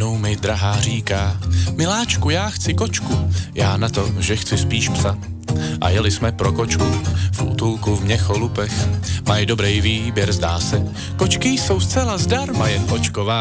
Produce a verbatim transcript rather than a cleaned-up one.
Jednou mi drahá říká, miláčku, já chci kočku, já na to, že chci spíš psa. A jeli jsme pro kočku, v útulku v Měcholupech, mají dobrý výběr, zdá se, kočky jsou zcela zdarma, jen očková